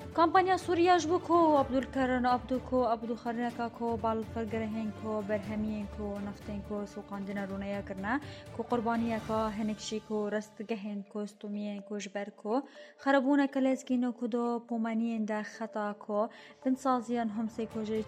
کامپانیا سوریه جبو کو عبدالکرن عبدو خرنکا کو بالفرگرهن کو برهمین کو نفتین کو سوقاندن رونیا کرنا کو قربانیه کا هنکشی کو رستگهن کو استومین کو جبر کو خربونه کلسکینو کدو پومانین دا خطا کو بنسازیان همسه کو